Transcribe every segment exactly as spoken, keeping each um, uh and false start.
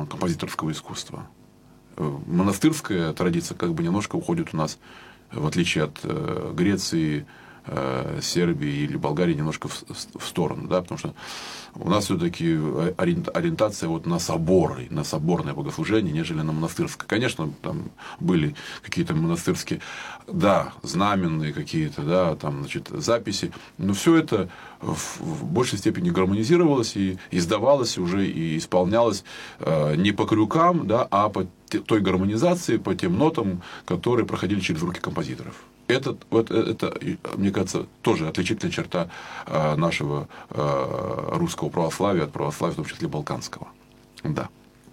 композиторского искусства. Монастырская традиция как бы немножко уходит у нас, в отличие от э, Греции, э, Сербии или Болгарии, немножко в, в сторону, да, потому что у нас все-таки ориентация вот на соборы, на соборное богослужение, нежели на монастырское. Конечно, там были какие-то монастырские, да, знаменные какие-то, да, там, значит, записи, но все это в, в большей степени гармонизировалось и издавалось уже и исполнялось э, не по крюкам, да, а по той гармонизации, по тем нотам, которые проходили через руки композиторов. Это, вот, это, мне кажется, тоже отличительная черта э, нашего э, русского православия от православия, в том числе балканского. Да.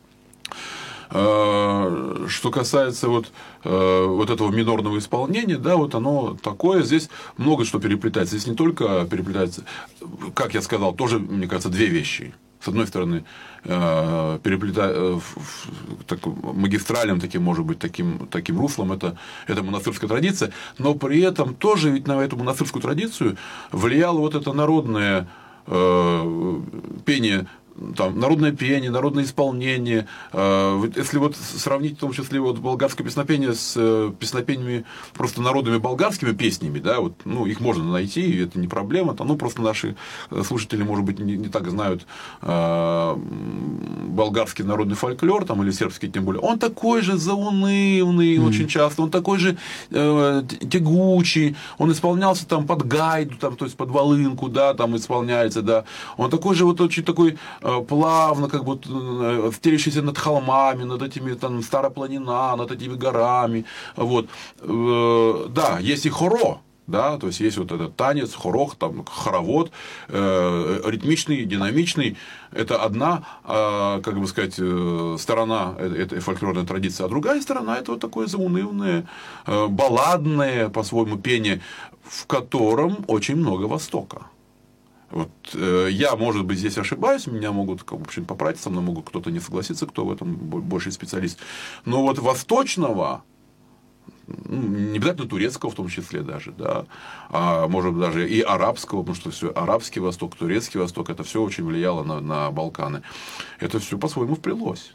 Э, что касается вот, э, вот этого минорного исполнения, да, вот оно такое, здесь много что переплетается. Здесь не только переплетается, как я сказал, тоже, мне кажется, две вещи. С одной стороны, переплетая так, магистральным таким, может быть, таким, таким руслом, это, это монастырская традиция, но при этом тоже ведь на эту монастырскую традицию влияло вот это народное э, пение, там, народное пение, народное исполнение. Если вот сравнить в том числе вот болгарское песнопение с песнопениями просто народными болгарскими песнями, да, вот, ну, их можно найти, и это не проблема. Там, ну, просто наши слушатели, может быть, не, не так знают э, болгарский народный фольклор, там, или сербский тем более. Он такой же заунывный mm-hmm. очень часто, он такой же э, тягучий, он исполнялся там под гайду, там, то есть под волынку, да, там исполняется, да. Он такой же вот очень такой плавно, как бы стелящийся над холмами, над этими там Старопланина, над этими горами. Вот. Да, есть и хоро, да, то есть есть вот этот танец, хорох, там, хоровод, э, ритмичный, динамичный. Это одна, э, как бы сказать, сторона этой фольклорной традиции, а другая сторона это вот такое заунывное, э, балладное, по-своему, пение, в котором очень много Востока. Вот, э, я, может быть, здесь ошибаюсь, меня могут, в общем, поправить, со мной могут кто-то не согласиться, кто в этом больший специалист. Но вот восточного, ну, не обязательно турецкого в том числе даже, да, а может быть даже и арабского, потому что все арабский Восток, турецкий Восток, это все очень влияло на, на Балканы. Это все по-своему вплелось.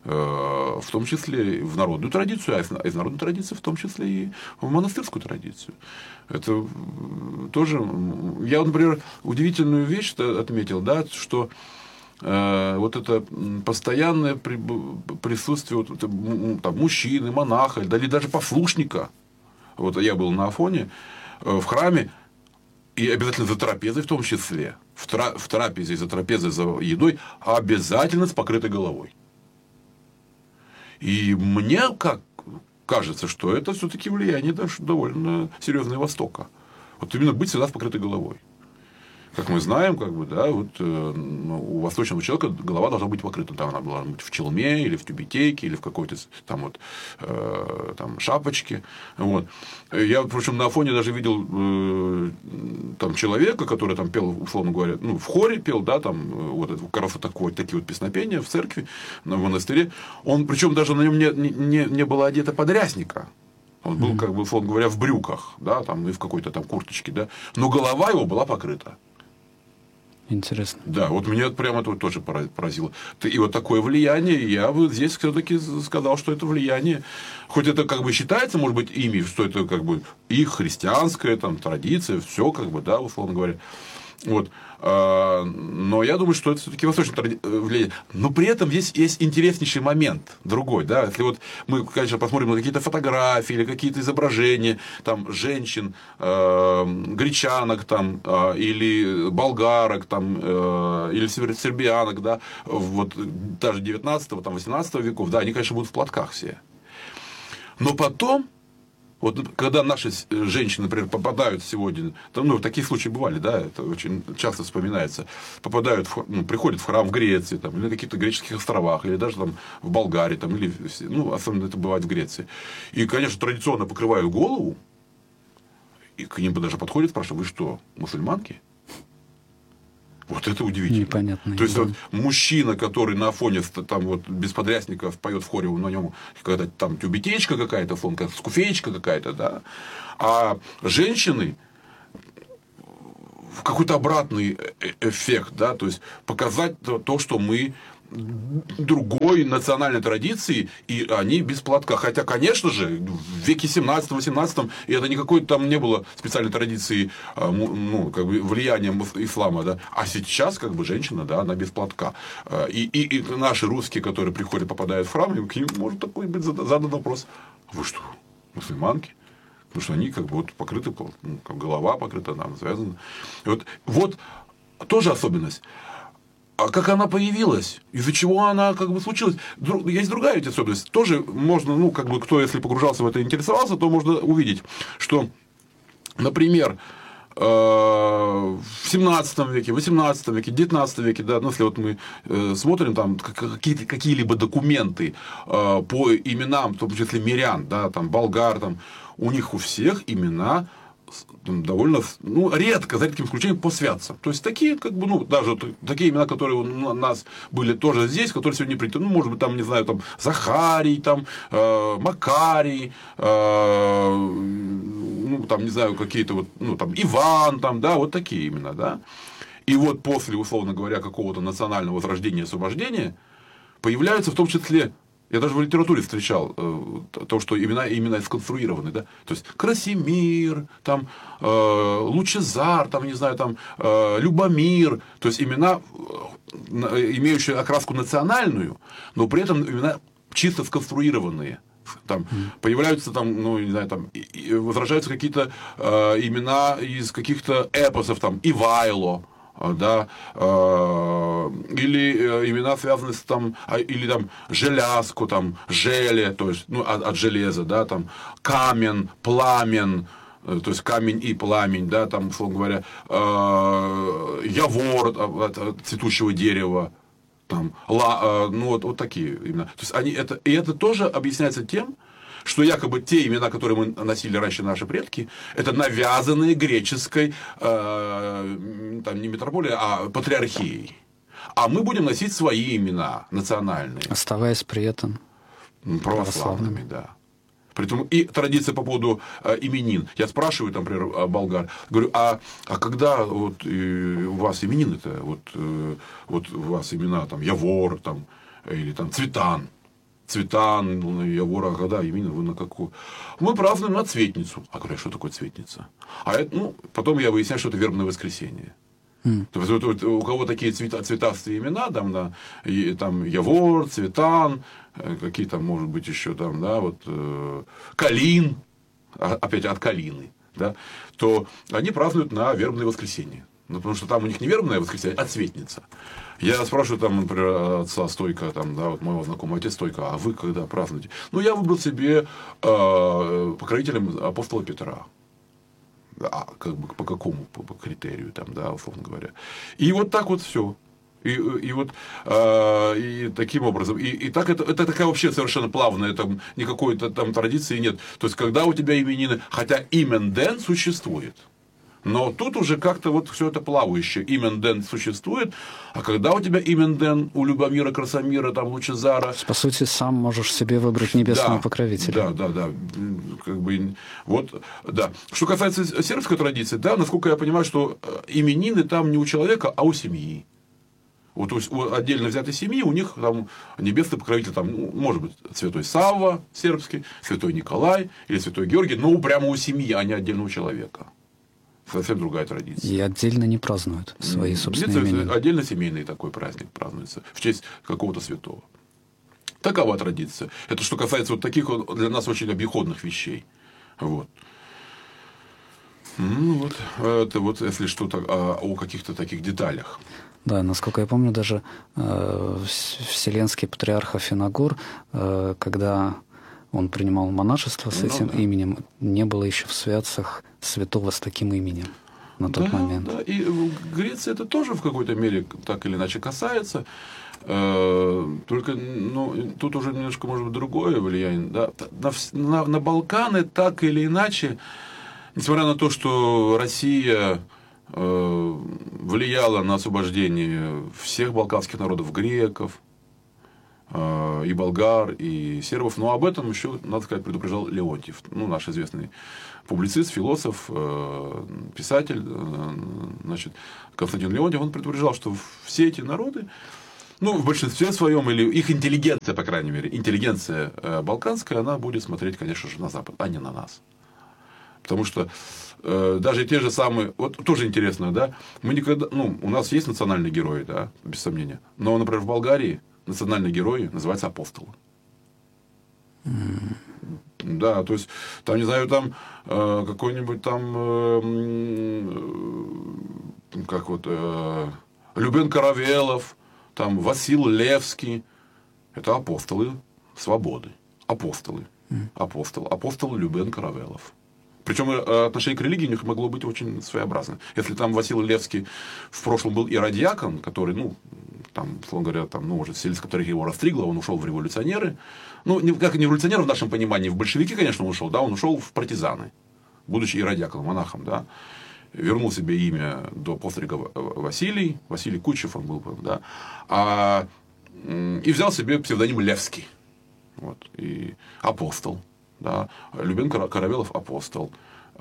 В том числе в народную традицию, а из народной традиции в том числе и в монастырскую традицию. Это тоже... Я, например, удивительную вещь отметил, да, что э, вот это постоянное присутствие вот, там, мужчины, монаха, да, или даже послушника. Вот я был на Афоне, в храме, и обязательно за трапезой в том числе, в, тра- в трапезе, за трапезой, за едой, обязательно с покрытой головой. И мне как кажется, что это все-таки влияние довольно серьезное Востока. Вот именно быть всегда с покрытой головой. Как мы знаем, как бы, да, вот, э, ну, у восточного человека голова должна быть покрыта. Там она должна быть в челме, или в тюбетейке, или в какой-то там, вот, э, там, шапочке. Вот. Я, впрочем, на Афоне даже видел э, там, человека, который там пел, условно говоря, ну, в хоре пел, да, там, вот, как раз вот такое, такие вот песнопения в церкви, в монастыре. Он, причем даже на нем не, не, не было одето подрясника. Он был, как бы, условно говоря, в брюках, да, там, и в какой-то там курточке, да, но голова его была покрыта. Интересно. Да, вот меня это прямо это тоже поразило. И вот такое влияние, я бы здесь все-таки сказал, что это влияние, хоть это как бы считается, может быть, ими, что это как бы их христианская там, традиция, все как бы, да, условно говоря. Вот. Но я думаю, что это все-таки восточное влияние. Но при этом здесь есть интереснейший момент другой. Да? Если вот мы, конечно, посмотрим на какие-то фотографии или какие-то изображения там, женщин, э, гречанок там, э, или болгарок там, э, или сербиянок, да, вот, даже девятнадцатого, там, восемнадцатого веков, да, они, конечно, будут в платках все. Но потом, вот когда наши женщины, например, попадают сегодня, там, ну, такие случаи бывали, да, это очень часто вспоминается, попадают, в, ну, приходят в храм в Греции, там, или на каких-то греческих островах, или даже там в Болгарии, там, или, ну, особенно это бывает в Греции. И, конечно, традиционно покрывают голову, и к ним даже подходят, спрашивают: вы что, мусульманки? Вот это удивительно. Непонятно. То есть, вот, мужчина, который на фоне там, вот, без подрясников поет в хоре, на нем какая-то там тюбетеечка какая-то, фон, скуфеечка какая-то, да. А женщины какой-то обратный эффект, да, то есть показать то, то что мы другой национальной традиции, и они без платка. Хотя, конечно же, в веке семнадцатом-восемнадцатом, и это никакой там не было специальной традиции, ну, как бы влиянием ислама, да, а сейчас, как бы, женщина, да, она без платка. И, и, и наши русские, которые приходят, попадают в храм, к ним может такой быть задан вопрос: вы что, мусульманки? Потому что они как бы вот покрыты, ну, как голова покрыта, она связана. И вот, вот тоже особенность. А как она появилась? Из-за чего она как бы случилась? Есть другая ведь особенность. Тоже можно, ну, как бы, кто, если погружался в это и интересовался, то можно увидеть, что, например, в семнадцатом веке, восемнадцатом веке, девятнадцатом веке, да, ну, если вот мы смотрим там какие-то, какие-либо документы по именам, в том числе мирян, да, там, болгар, там, у них у всех имена довольно, ну, редко, за редким исключением, по святцам. То есть такие, как бы, ну, даже вот, такие имена, которые у нас были тоже здесь, которые сегодня приняты, ну, может быть, там, не знаю, там, Захарий, там, э, Макарий, э, ну, там, не знаю, какие-то вот, ну, там, Иван, там, да, вот такие имена, да. И вот после, условно говоря, какого-то национального возрождения и освобождения появляются в том числе, я даже в литературе встречал э, то, что имена именно сконструированы, да, то есть Красимир, там, э, Лучезар, там, не знаю, там, э, Любомир, то есть имена, э, имеющие окраску национальную, но при этом имена чисто сконструированные. Там mm. появляются там, ну, не знаю, там, и, и возрождаются какие-то э, имена из каких-то эпосов, там, Ивайло, да, э, или э, имена связаны с там, или там желязку, там, желе, то есть, ну, от, от железа, да, там, камень, пламен, э, то есть камень и пламень, да, там, условно говоря, э, явор от, от цветущего дерева, там, ла, э, ну, вот, вот такие имена. То есть они это, и это тоже объясняется тем, что якобы те имена, которые мы носили раньше наши предки, это навязанные греческой, э, там, не метрополией, а патриархией. А мы будем носить свои имена национальные. Оставаясь при этом православными, православными, да. Притом и традиция по поводу э, именин. Я спрашиваю, там, например, болгар, говорю, а, а когда вот, и, у вас именины-то, вот, э, вот у вас имена, там, Явор, там, или там Цветан, Цветан, Явора, когда именно вы на какую? Мы празднуем на Цветницу. А говорю, что такое Цветница? А это, ну, потом я выясняю, что это вербное воскресенье. Mm. То есть, вот, вот, у кого такие цвета, цветастые имена, там, да, и, там Явор, Цветан, какие там, может быть, еще там, да, вот, э, Калин, опять от Калины, да, то они празднуют на вербное воскресенье. Ну, потому что там у них не вербное воскресенье, а Цветница. Я спрашиваю, там, например, отца Стойка, там, да, вот моего знакомого, отец Стойка, а вы когда празднуете? Ну, я выбрал себе э, покровителем апостола Петра. А как бы по какому по, по критерию, там, да, условно говоря. И вот так вот все. И, и вот э, и таким образом. И, и так это, это такая вообще совершенно плавная, там никакой там традиции нет. То есть, когда у тебя именины, хотя имен ден существует. Но тут уже как-то вот все это плавающее. Имен ден существует, а когда у тебя имен ден у Любомира, Красомира, там, Лучезара... По сути, сам можешь себе выбрать небесного да, покровителя. Да, да, да. Как бы, вот, да. Что касается сербской традиции, да, насколько я понимаю, что именины там не у человека, а у семьи. Вот у отдельно взятой семьи у них там небесный покровитель, там, ну, может быть, святой Савва сербский, святой Николай или святой Георгий, но прямо у семьи, а не отдельного человека. Совсем другая традиция. И отдельно не празднуют свои собственные именины. Отдельно семейный такой праздник празднуется в честь какого-то святого. Такова традиция. Это что касается вот таких вот для нас очень обиходных вещей. Вот. Ну, вот. Это вот если что-то о, о каких-то таких деталях. Да, насколько я помню, даже э, Вселенский патриарх Афиногор, э, когда он принимал монашество с этим ну, да. именем, не было еще в святцах святого с таким именем на тот да, момент. Да, и в Греции это тоже в какой-то мере так или иначе касается. Только ну, тут уже немножко, может быть, другое влияние. Да? На, на, на Балканы так или иначе, несмотря на то, что Россия э, влияла на освобождение всех балканских народов, греков, э, и болгар, и сербов, но об этом еще, надо сказать, предупреждал Леонтьев, ну, наш известный публицист, философ, э, писатель, э, значит, Константин Леонтьев, он предупреждал, что все эти народы, Ну, в большинстве своем, или их интеллигенция, по крайней мере, интеллигенция э, балканская, она будет смотреть, конечно же, на Запад, а не на нас. Потому что э, даже те же самые, вот тоже интересно, да, мы никогда, ну, у нас есть национальные герои, да, без сомнения, но, например, в Болгарии национальные герои называются апостолы. Mm. Да, то есть, там, не знаю, там э, какой-нибудь там, э, э, как вот, э, Любен Каравелов, там Васил Левский, это апостолы свободы, апостолы, mm. апостол, апостол Любен Каравелов. Причем отношение к религии у них могло быть очень своеобразно. Если там Василий Левский в прошлом был иродиакон, который, ну, там, условно говоря, там, ну, уже сельско, которых его растригло, он ушел в революционеры. Ну, не, как не революционер в нашем понимании, в большевики, конечно, он ушел, да, он ушел в партизаны, будучи иродиаконом, монахом, да. Вернул себе имя до пострига Василий, Василий Кучев он был, да, а, и взял себе псевдоним Левский, вот, и апостол. Да, Любен Каравелов апостол,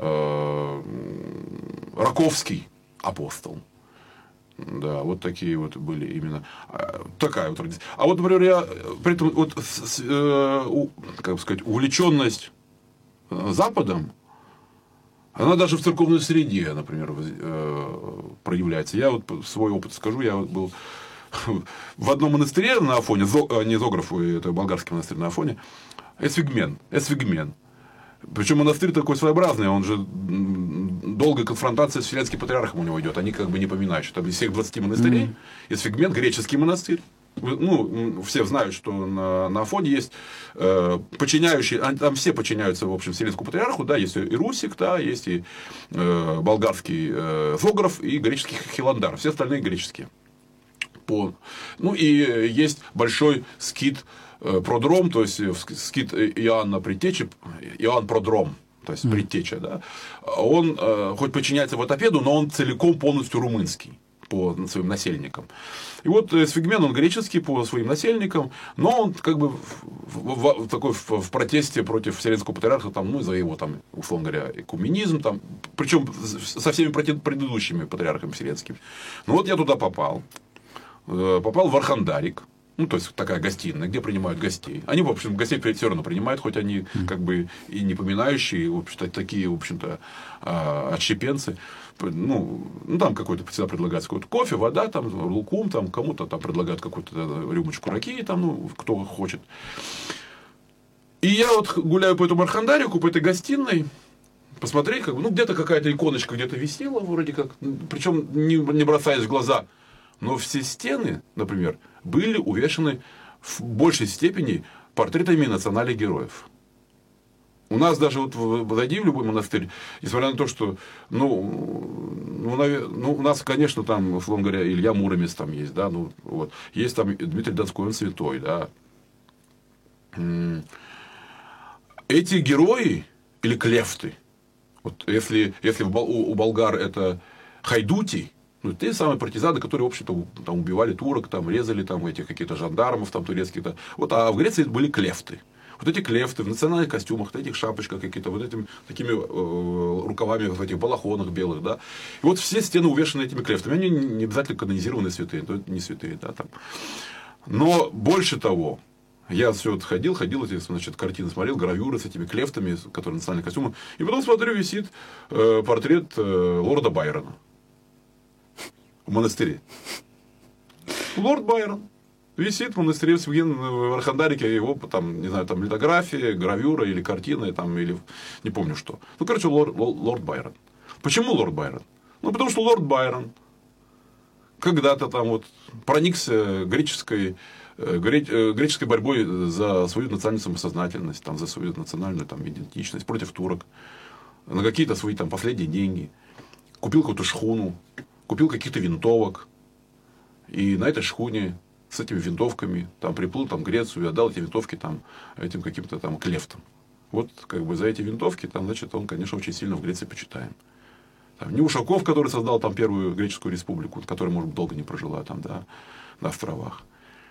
Раковский апостол. Да, вот такие вот были именно такая вот традиция. А вот, например, я при этом вот, как сказать, увлеченность Западом, она даже в церковной среде, например, проявляется. Я вот свой опыт скажу, я вот был в одном монастыре на Афоне, не Зограф, это болгарский монастырь на Афоне, Эсвигмен, Эсвигмен. Причем монастырь такой своеобразный, он же долгая конфронтация с Вселенским патриархом у него идет, они как бы не поминающие. Там из всех двадцати монастырей, mm-hmm. Эсвигмен, греческий монастырь. Ну, все знают, что на, на Афоне есть э, подчиняющие, там все подчиняются, в общем, Вселенскому патриарху, да, есть и Русик, да, есть и э, болгарский э, Зограф, и греческий Хиландар, все остальные греческие. По, ну, и есть большой скит Продром, то есть скит Иоанна Предтечи, Иоанн Продром, то есть предтеча, да, он э, хоть подчиняется ватопеду, но он целиком полностью румынский по своим насельникам. И вот Эсвигмен, он греческий по своим насельникам, но он как бы в, в, в, такой, в, в протесте против Вселенского патриарха, там, ну, за его, там, условно говоря, экуменизм, там, причем со всеми предыдущими патриархами вселенскими. Ну вот я туда попал, попал в Архандарик. Ну, то есть, такая гостиная, где принимают гостей. Они, в общем, гостей все равно принимают, хоть они, как бы, и не поминающие, в общем-то, такие, в общем-то, отщепенцы. Ну, ну, там какой-то всегда предлагается какой-то кофе, вода, там, лукум, там, кому-то там предлагают какую-то рюмочку раки, там, ну, кто хочет. И я вот гуляю по этому Архандарику, по этой гостиной, посмотреть, как бы, ну, где-то какая-то иконочка где-то висела, вроде как, причем не, не бросаясь в глаза. Но все стены, например, были увешаны в большей степени портретами национальных героев. У нас даже вот зайди в любой монастырь, несмотря на то, что, ну, ну, ну у нас, конечно, там, условно говоря, Илья Муромец там есть, да, ну, вот, есть там Дмитрий Донской, он святой, да. Эти герои или клефты, вот если, если у болгар это хайдути, ну, те самые партизаны, которые, в общем-то, там, убивали турок, там, резали там, этих каких-то жандармов там, турецких. -то. Вот, а в Греции были клефты. Вот эти клефты в национальных костюмах, в этих шапочках какие-то, вот этими такими э, рукавами в этих балахонах белых, да. И вот все стены увешаны этими клефтами. Они не обязательно канонизированные святые, то это не святые, да, там. Но больше того, я все вот ходил, ходил, эти, значит, картины смотрел, гравюры с этими клефтами, которые национальные костюмы. И потом смотрю, висит э, портрет э, лорда Байрона. В монастыре. Лорд Байрон висит в монастыре в Архандарике, его там, не знаю, там литография, гравюра или картина, там, или не помню что. Ну, короче, лорд, лорд Байрон. Почему лорд Байрон? Ну, потому что лорд Байрон когда-то там вот проникся греческой, греческой борьбой за свою национальную самосознательность, там, за свою национальную там, идентичность против турок, на какие-то свои там последние деньги. Купил какую-то шхуну, купил каких-то винтовок, и на этой шхуне с этими винтовками там приплыл там, в Грецию и отдал эти винтовки там, этим каким-то там клефтам. Вот как бы за эти винтовки, там, значит, он, конечно, очень сильно в Греции почитаем. Там, не Ушаков, который создал там первую греческую республику, которая, может быть, долго не прожила там, да, на островах.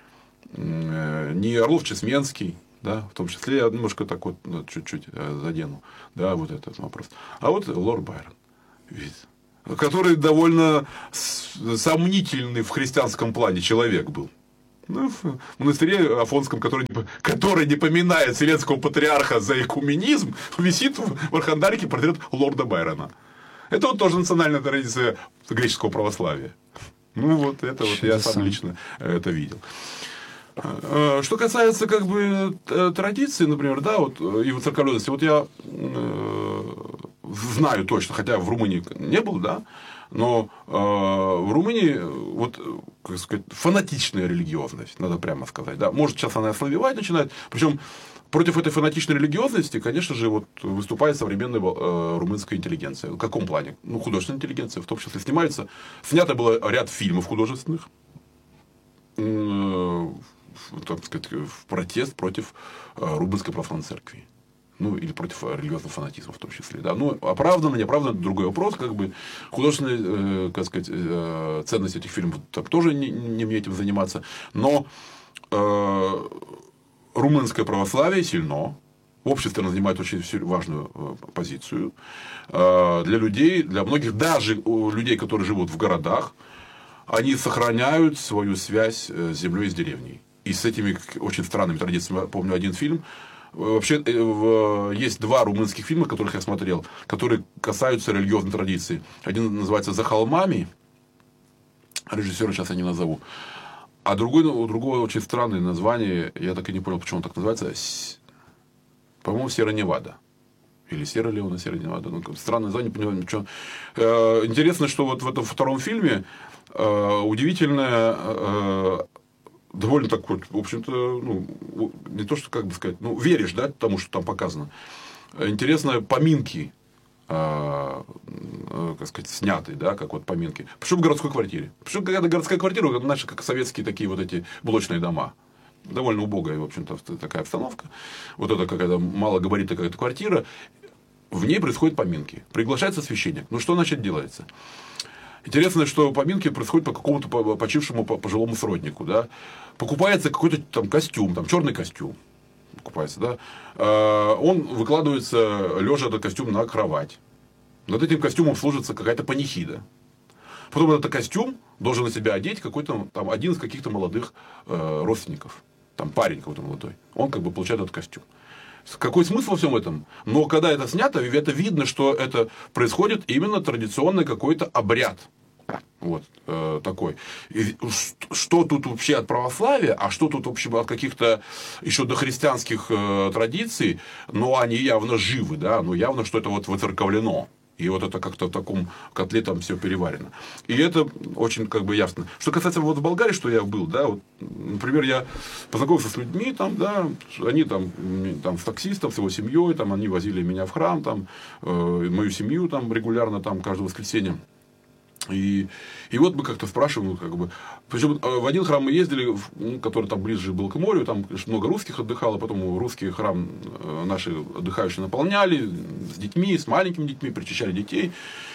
Не Орлов-Чесменский, да, в том числе, я немножко так вот ну, чуть-чуть задену, да, вот этот вопрос. А вот лорд Байрон, ведь, который довольно сомнительный в христианском плане человек был. Ну, в монастыре Афонском, который не, который не поминает Вселенского патриарха за экуменизм, висит в Архандарике портрет лорда Байрона. Это вот тоже национальная традиция греческого православия. Ну, вот это вот я сам лично это видел. Что касается, как бы, традиции, например, да, вот, и воцерковленности, вот я э, знаю точно, хотя в Румынии не был, да, но э, в Румынии, вот, как сказать, фанатичная религиозность, надо прямо сказать, да, может, сейчас она ослабевать начинает, причем против этой фанатичной религиозности, конечно же, вот, выступает современная э, румынская интеллигенция. В каком плане? Ну, художественная интеллигенция, в том числе, снимается, снято было ряд фильмов художественных, э, так сказать, в протест против э, румынской православной церкви. Ну, или против религиозного фанатизма в том числе. Да. Ну, оправданно, неоправданно, это другой вопрос. Как бы, художественная, э, как сказать, э, ценность этих фильмов там, тоже не, не мне этим заниматься. Но э, румынское православие сильно. В обществе оно занимает очень важную э, позицию. Э, для людей, для многих, даже у людей, которые живут в городах, они сохраняют свою связь с землей и с деревней. И с этими очень странными традициями. Я помню один фильм. Вообще, есть два румынских фильма, которых я смотрел, которые касаются религиозной традиции. Один называется «За холмами», режиссера сейчас я не назову, а другой, у другого очень странное название, я так и не понял, почему он так называется, по-моему, «Сьерра Невада». Или «Сьерра Леона», «Сьерра Невада». Ну, странное название, не понимаю, ничего. Интересно, что вот в этом втором фильме удивительная... довольно так, в общем-то, ну, не то, что, как бы сказать, ну, веришь, да, тому, что там показано. Интересно, поминки, э, э, как сказать, сняты, да, как вот поминки. Причем в городской квартире. Причем какая-то городская квартира, это наши, как советские такие вот эти блочные дома. Довольно убогая, в общем-то, такая обстановка. Вот это какая-то малогабаритная какая-то квартира. В ней происходят поминки. Приглашается священник. Ну, что, значит, делается? Интересно, что поминки происходят по какому-то почившему пожилому сроднику, да. Покупается какой-то там костюм, там черный костюм, покупается, да. Он выкладывается лежа этот костюм на кровать. Над этим костюмом служится какая-то панихида. Потом этот костюм должен на себя одеть какой-то там один из каких-то молодых э, родственников, там парень какой-то молодой. Он как бы получает этот костюм. Какой смысл во всем этом? Но когда это снято, это видно, что это происходит именно традиционный какой-то обряд. Вот э, такой. И что тут вообще от православия, а что тут вообще от каких-то еще дохристианских э, традиций, но они явно живы, да, но явно, что это вот выцерковлено. И вот это как-то в таком котле там все переварено. И это очень как бы ясно. Что касается вот в Болгарии, что я был, да, вот, например, я познакомился с людьми, там, да, они там, там с таксистом, с его семьей, там, они возили меня в храм, там, э, мою семью там регулярно, там, каждое воскресенье. И, и вот мы как-то спрашиваем, как бы, причем в один храм мы ездили, который там ближе был к морю, там конечно, много русских отдыхало, потом русский храм наши отдыхающие наполняли с детьми, с маленькими детьми, причащали детей.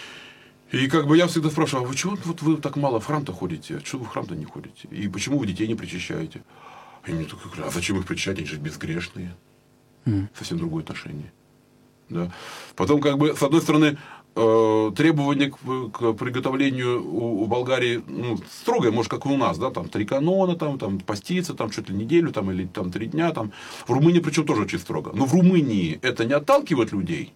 И как бы я всегда спрашиваю, а вы чего вот вы так мало в храм-то ходите, а чего вы в храм-то не ходите? И почему вы детей не причащаете? И мне так говорят, а зачем их причащать, они же безгрешные. Mm. Совсем другое отношение. Да. Потом, как бы, с одной стороны, требования к, к приготовлению у, у Болгарии ну, строгое, может, как и у нас, да, там три канона, там, там поститься, там чуть ли неделю, там, или там три дня, там. В Румынии, причем, тоже очень строго. Но в Румынии это не отталкивает людей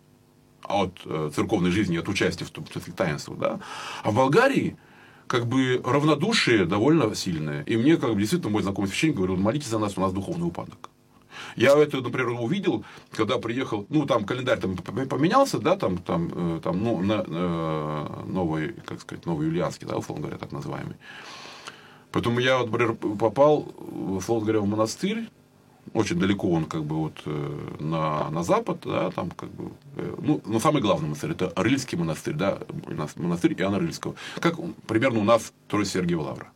от э, церковной жизни, от участия в том числе таинствах, да. А в Болгарии как бы равнодушие довольно сильное. И мне, как бы, действительно, мой знакомый священник говорил, молитесь за нас, у нас духовный упадок. Я это, например, увидел, когда приехал, ну, там календарь там поменялся, да, там, там, там ну, на, э, новый, как сказать, новый юлианский, да, условно говоря, так называемый. Поэтому я, вот, например, попал, условно говоря, в монастырь, очень далеко он, как бы, вот, на, на запад, да, там, как бы, ну, но самый главный монастырь, это Рыльский монастырь, да, монастырь Иоанна Рыльского, как примерно у нас тоже Сергиева Лавра.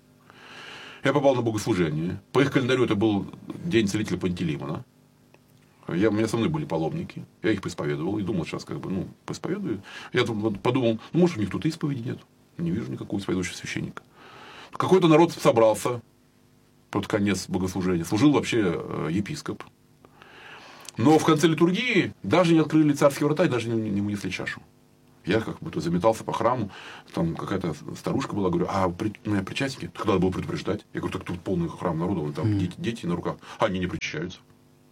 Я попал на богослужение. По их календарю это был день целителя Пантелеймона. Я, у меня со мной были паломники. Я их поисповедовал. И думал, сейчас как бы, ну, поисповедую. Я тут подумал, ну, может, у них тут и исповеди нет. Не вижу никакого исповедующего священника. Какой-то народ собрался под конец богослужения. Служил вообще э, епископ. Но в конце литургии даже не открыли царские врата и даже не, не унесли чашу. Я как будто заметался по храму, там какая-то старушка была, говорю, а при, ну, я причастники? Так надо было предупреждать. Я говорю, так тут полный храм народу, там mm. дети, дети на руках, а они не причащаются.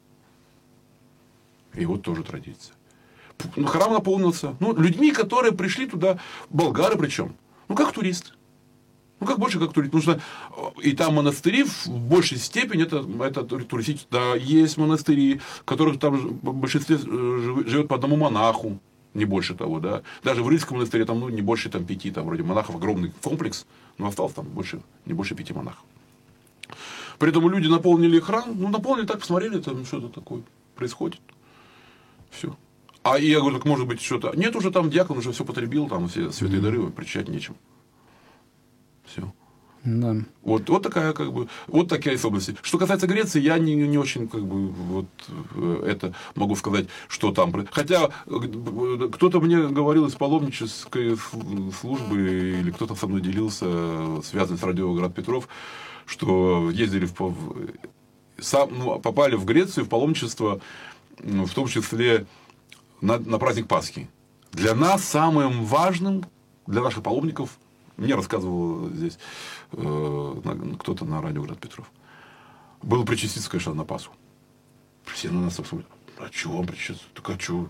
И вот тоже традиция. Храм наполнился, ну, людьми, которые пришли туда, болгары причем, ну, как туристы. Ну, как больше, как турист. Потому что и там монастыри в большей степени это, это туристические. Да, есть монастыри, в которых там в большинстве живет по одному монаху, не больше того, да. Даже в Рыльском монастыре там ну, не больше там, пяти, там вроде монахов огромный комплекс, но осталось там больше, не больше пяти монахов. При этом люди наполнили храм, ну, наполнили так, посмотрели, там что-то такое происходит. Все. А я говорю, так может быть что-то. Нет, уже там диакон уже все потребил, там все святые дары, причащать нечем. Все. Да. Вот, вот такая, как бы, вот такая особенность. Что касается Греции, я не, не очень, как бы, вот это могу сказать, что там. Хотя кто-то мне говорил из паломнической службы, или кто-то со мной делился, связанный с радио Град Петров, что ездили в, сам, ну, попали в Грецию, в паломничество, в том числе на, на праздник Пасхи. Для нас самым важным, для наших паломников, мне рассказывал здесь э, кто-то на радио Град Петров, было причаститься, конечно, на Пасху. Все на нас смотрят, а чего он причастится? Так а чего?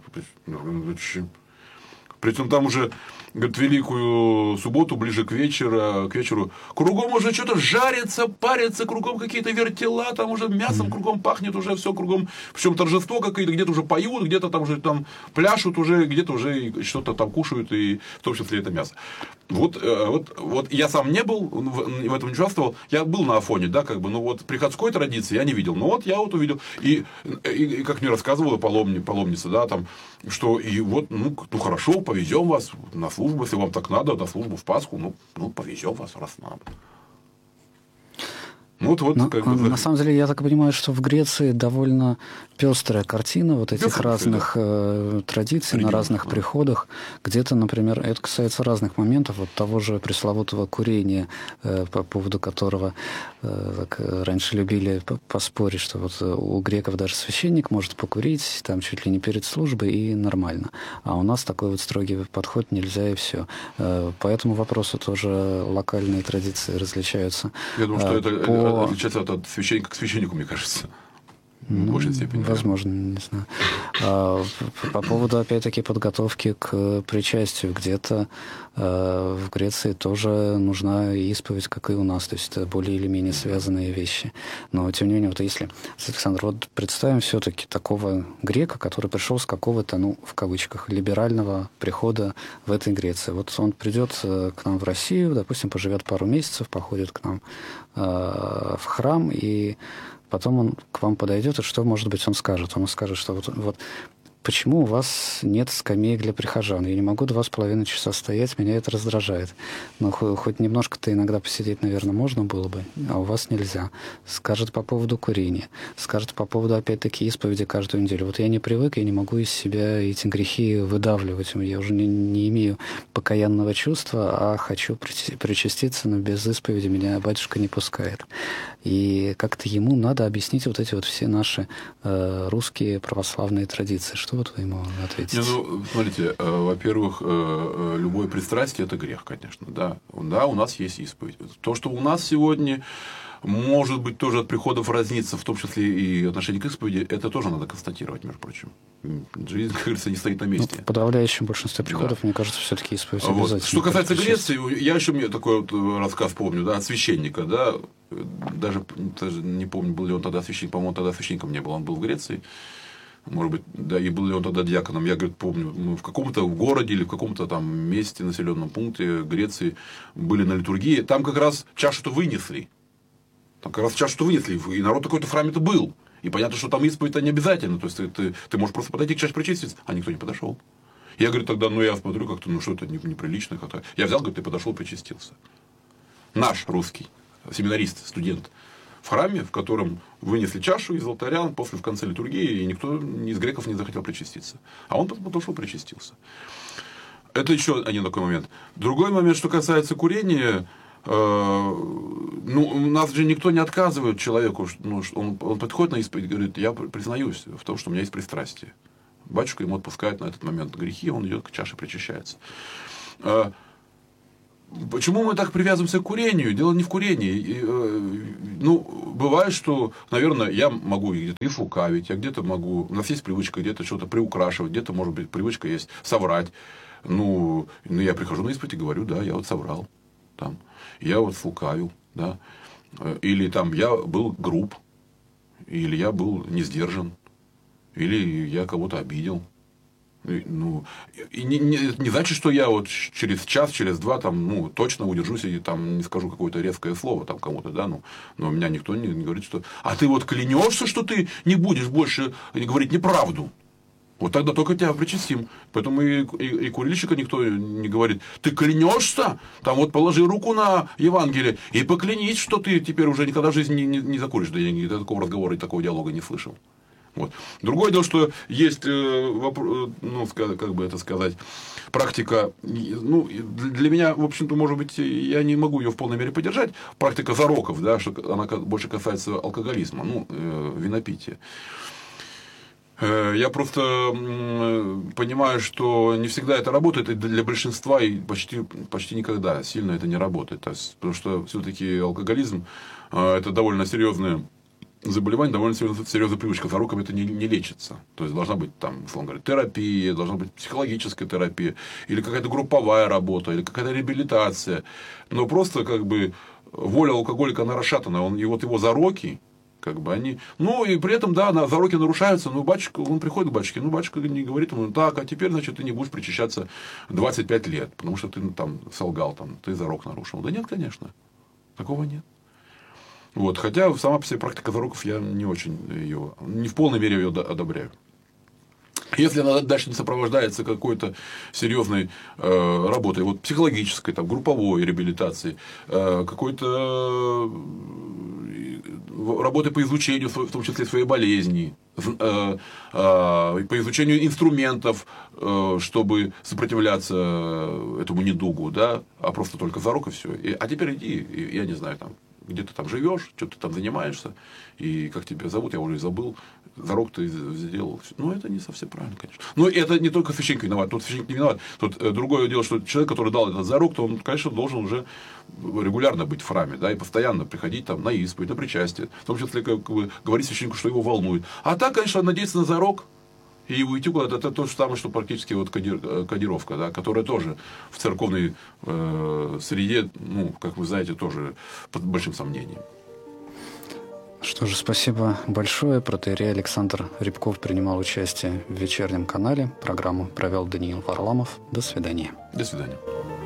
Причем там уже, говорит, Великую субботу, ближе к вечеру, к вечеру, кругом уже что-то жарится, парится, кругом какие-то вертела, там уже мясом кругом пахнет, уже все кругом, причем торжество какое-то, где-то уже поют, где-то там уже там пляшут уже, где-то уже что-то там кушают, и в том числе это мясо. Вот, вот, вот я сам не был, в этом не участвовал, я был на Афоне, да, как бы, ну вот приходской традиции я не видел, но вот я вот увидел, и, и, и как мне рассказывала паломни, паломница, да, там, что и вот, ну, ну хорошо, повезем вас на службу, если вам так надо, на службу в Пасху, ну, ну повезем вас, раз надо. Ну, вот, вот, Но, как бы, на самом деле, я так понимаю, что в Греции довольно пестрая картина вот этих Пестрая, разных да. э, традиций, Религия, на разных да. приходах. Где-то, например, это касается разных моментов, вот того же пресловутого курения, э, по поводу которого э, так, раньше любили поспорить, что вот у греков даже священник может покурить, там чуть ли не перед службой, и нормально. А у нас такой вот строгий подход, нельзя, и все. Э, по этому вопросу тоже локальные традиции различаются. Я думаю, что э, это по... отличается от священника к священнику, мне кажется. В большей степени. Возможно, не знаю. А, по поводу, опять-таки, подготовки к причастию. Где-то а, в Греции тоже нужна исповедь, как и у нас. То есть это более или менее связанные вещи. Но, тем не менее, вот если, Александр, вот представим все-таки такого грека, который пришел с какого-то, ну, в кавычках, либерального прихода в этой Греции. Вот он придет к нам в Россию, допустим, поживет пару месяцев, походит к нам а, в храм, и потом он к вам подойдет, и что, может быть, он скажет? Он скажет, что вот, вот почему у вас нет скамеек для прихожан? Я не могу два с половиной часа стоять, меня это раздражает. Но хоть немножко-то иногда посидеть, наверное, можно было бы, а у вас нельзя. Скажет по поводу курения, скажет по поводу, опять-таки, исповеди каждую неделю. Вот я не привык, я не могу из себя эти грехи выдавливать. Я уже не, не имею покаянного чувства, а хочу причаститься, но без исповеди меня батюшка не пускает. И как-то ему надо объяснить вот эти вот все наши э, русские православные традиции. Что вот вы ему ответите? Не, ну, смотрите, э, во-первых, э, э, любое пристрастие – это грех, конечно. Да. Да, у нас есть исповедь. То, что у нас сегодня, может быть, тоже от приходов разнится, в том числе и отношение к исповеди, это тоже надо констатировать, между прочим. Жизнь, как говорится, не стоит на месте. Ну, в подавляющем большинстве приходов, да. Мне кажется, все-таки исповедь вот. Обязательно. Что касается Греции, я еще мне такой вот рассказ помню, да, от священника, да, даже, даже не помню, был ли он тогда священник, по-моему, тогда священником не был, он был в Греции. Может быть, да, и был ли он тогда диаконом, я, говорит, помню, мы в каком-то городе или в каком-то там месте, населенном пункте Греции были на литургии, там как раз чашу-то вынесли. Там как раз чашу-то вынесли, и народ такой-то в храме-то был. И понятно, что там исповедь-то не обязательно. То есть ты, ты, ты можешь просто подойти к чаше причаститься, а никто не подошел. Я, говорю, тогда, ну я смотрю, как-то, ну что-то неприлично. Как-то. Я взял, говорит, ты подошел, причастился. Наш русский семинарист, студент, в храме, в котором вынесли чашу из алтаря после в конце литургии, и никто из греков не захотел причаститься. А он подошел, причастился. Это еще один такой момент. Другой момент, что касается курения. Ну, у нас же никто не отказывает человеку, ну, он, он подходит на исповедь и говорит, я признаюсь в том, что у меня есть пристрастие. батюшка ему отпускает на этот момент грехи, он идет к чаше, причащается. Почему мы так привязываемся к курению? Дело не в курении. Ну, бывает, что, наверное, я могу где-то и слукавить, я где-то могу... У нас есть привычка где-то что-то приукрашивать, где-то, может быть, привычка есть соврать. Ну, ну, я прихожу на исповедь и говорю, да, я вот соврал. Там, я вот слукавил, да. Или там я был груб, или я был не сдержан, или я кого-то обидел. Ну, и не, не, не значит, что я вот через час, через два там, ну, точно удержусь и там не скажу какое-то резкое слово там кому-то, да, ну, но у меня никто не, не говорит, что... А ты вот клянешься, что ты не будешь больше говорить неправду? Вот тогда только тебя причастим. Поэтому и, и, и курильщика никто не говорит, ты клянешься? Там вот положи руку на Евангелие и поклянись, что ты теперь уже никогда в жизни не, не, не закуришь. Да я ни такого разговора и такого диалога не слышал. Вот. Другое дело, что есть, э, вопрос, ну, как бы это сказать, практика, ну, для меня, в общем-то, может быть, я не могу ее в полной мере поддержать, практика зароков, да, что она больше касается алкоголизма, ну, э, винопития. Э, я просто э, понимаю, что не всегда это работает, и для большинства, и почти, почти никогда сильно это не работает, то есть, потому что все-таки алкоголизм э, это довольно серьезное заболевание, довольно серьезная привычка. Зароком это не, не лечится. То есть должна быть там, условно говоря, терапия, должна быть психологическая терапия, или какая-то групповая работа, или какая-то реабилитация. Но просто как бы воля алкоголика, она расшатана. Он, и вот его зароки, как бы они. Ну, и при этом, да, на, зароки нарушаются. Ну, батюшка, он приходит к батюшке, ну, батюшка не говорит ему, так, а теперь, значит, ты не будешь причащаться двадцать пять лет, потому что ты ну, там солгал, там, ты зарок нарушил. Да нет, конечно. Такого нет. Вот, хотя сама по себе практика зароков я не очень ее, не в полной мере ее одобряю. Если она дальше не сопровождается какой-то серьезной э, работой, вот психологической, там, групповой реабилитацией, э, какой-то э, работой по изучению, в том числе своей болезни, э, э, по изучению инструментов, э, чтобы сопротивляться этому недугу, да, а просто только зарок и все. И, а теперь иди, и, я не знаю, там, где ты там живешь, что ты там занимаешься, и как тебя зовут, я уже и забыл, зарок ты сделал. Ну, это не совсем правильно, конечно. Но это не только священник виноват, тут священник не виноват. Тут другое дело, что человек, который дал этот зарок, то он, конечно, должен уже регулярно быть в храме, да, и постоянно приходить там на исповедь, на причастие, в том числе, как бы, говорить священнику, что его волнует. А так, конечно, надеяться на зарок и уйти куда-то, это то же самое, что практически вот кодировка, да, которая тоже в церковной э, среде, ну, как вы знаете, тоже под большим сомнением. Что же, спасибо большое. Протоиерей Александр Рябков принимал участие в вечернем канале. Программу провел Даниил Варламов. До свидания. До свидания.